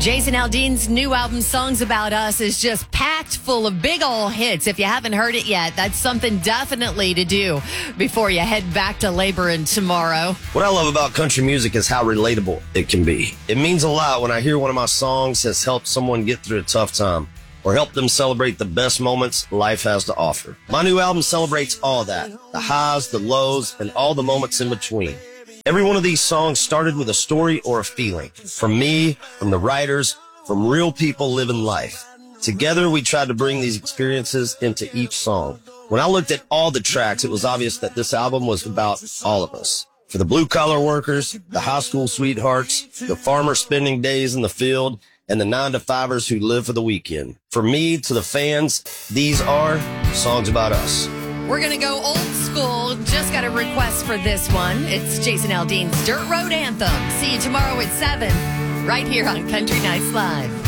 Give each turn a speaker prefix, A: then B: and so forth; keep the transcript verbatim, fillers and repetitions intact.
A: Jason Aldean's new album, Songs About Us, is just packed full of big ol' hits. If you haven't heard it yet, that's something definitely to do before you head back to laboring tomorrow.
B: What I love about country music is how relatable it can be. It means a lot when I hear one of my songs has helped someone get through a tough time or help them celebrate the best moments life has to offer. My new album celebrates all that, the highs, the lows, and all the moments in between. Every one of these songs started with a story or a feeling. From me, from the writers, from real people living life. Together, we tried to bring these experiences into each song. When I looked at all the tracks, it was obvious that this album was about all of us. For the blue-collar workers, the high school sweethearts, the farmers spending days in the field, and the nine-to-fivers who live for the weekend. For me, to the fans, these are songs about us.
A: We're going to go old school. Just got a request for this one. It's Jason Aldean's Dirt Road Anthem. See you tomorrow at seven, right here on Country Nights Live.